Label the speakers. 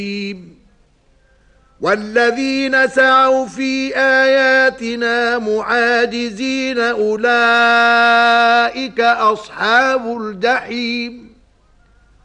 Speaker 1: والذين سعوا في آياتنا معاجزين أولئك أصحاب الجحيم